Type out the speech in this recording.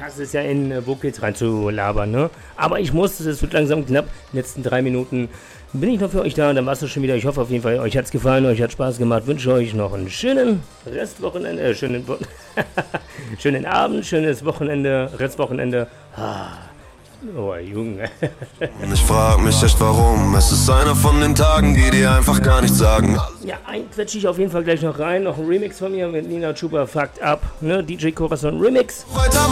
Spaß ist ja in Vocals reinzulabern, ne? Aber ich muss, es wird langsam knapp, die letzten 3 Minuten bin ich noch für euch da und dann war's das schon wieder. Ich hoffe auf jeden Fall, euch hat's gefallen, euch hat Spaß gemacht. Wünsche euch noch einen schönen Restwochenende, schönen Abend, schönes Wochenende, Restwochenende. Oh, Junge. Ich frag mich echt warum. Es ist einer von den Tagen, die dir einfach gar nichts sagen. Ja, einen quetsche ich auf jeden Fall gleich noch rein. Noch ein Remix von mir mit Nina Chuba, Fucked Up, ne? DJ Corazon Remix.